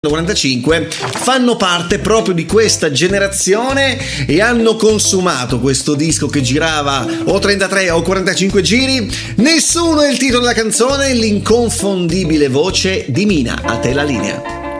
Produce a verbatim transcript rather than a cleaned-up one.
quarantacinque fanno parte proprio di questa generazione e hanno consumato questo disco che girava o trentatré o quarantacinque giri. Nessuno è il titolo della canzone, l'inconfondibile voce di Mina. A te la linea.